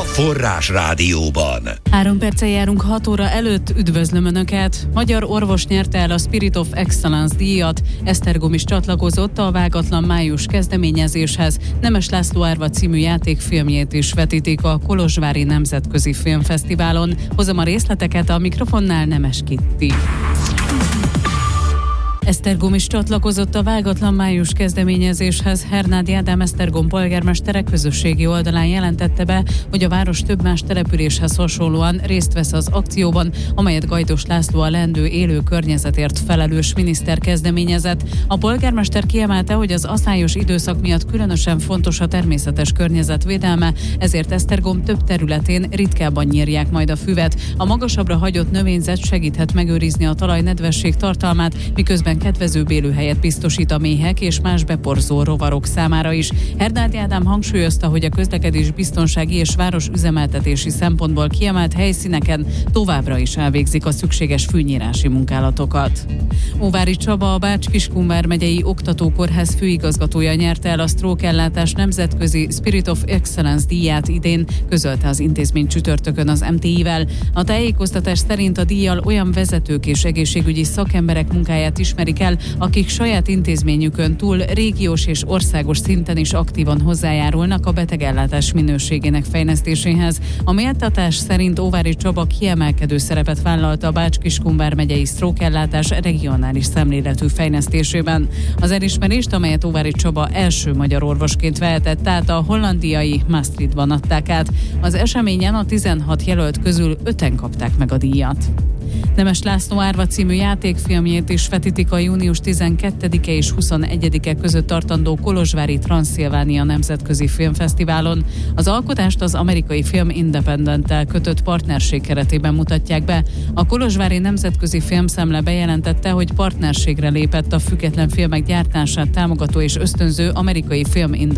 Forrás Rádióban. 3 perccel járunk 6 óra előtt, üdvözlöm Önöket! Magyar orvos nyerte el a Spirit of Excellence díjat. Esztergom is csatlakozott a Vágatlan május kezdeményezéshez. Nemes László Árva című játékfilmjét is vetítik a Kolozsvári Nemzetközi Filmfesztiválon. Hozom a részleteket, a mikrofonnál Nemes Kitti. Esztergom is csatlakozott a Vágatlan május kezdeményezéshez. Hernádi Ádám Esztergom polgármestere közösségi oldalán jelentette be, hogy a város több más településhez hasonlóan részt vesz az akcióban, amelyet Gajdos László, a leendő élő környezetért felelős miniszter kezdeményezett. A polgármester kiemelte, hogy az aszályos időszak miatt különösen fontos a természetes környezet védelme, ezért Esztergom több területén ritkábban nyírják majd a füvet. A magasabbra hagyott növényzet segíthet megőrizni a talaj nedvesség tartalmát, miközben kedvezőbb élőhelyet biztosít a méhek és más beporzó rovarok számára is. Hernádi Ádám hangsúlyozta, hogy a közlekedés biztonsági és városüzemeltetési szempontból kiemelt helyszíneken továbbra is elvégzik a szükséges fűnyírási munkálatokat. Óvári Csaba, a Bács-Kiskun megyei oktatókórház főigazgatója nyerte el a stroke-ellátás nemzetközi Spirit of Excellence díját idén, közölte az intézmény csütörtökön az MTI-vel. A tájékoztatás szerint a díjjal olyan vezetők és egészségügyi szakemberek munkáját ismerik el, akik saját intézményükön túl régiós és országos szinten is aktívan hozzájárulnak a betegellátás minőségének fejlesztéséhez. A méltatás szerint Óvári Csaba kiemelkedő szerepet vállalta a Bács-Kiskun megyei stroke-ellátás regionális szemléletű fejlesztésében. Az elismerést, amelyet Óvári Csaba első magyar orvosként vehetett át, a hollandiai Maastrichtban adták át. Az eseményen a 16 jelölt közül 5-en kapták meg a díjat. Nemes László Árva című játékfilmjét is vetítik a június 12-e és 21-e között tartandó Kolozsvári Transzilvánia Nemzetközi Filmfesztiválon. Az alkotást az amerikai Film Independent-tel kötött partnerség keretében mutatják be. A Kolozsvári Nemzetközi Filmszemle bejelentette, hogy partnerségre lépett a független filmek gyártását támogató és ösztönző amerikai Film Independent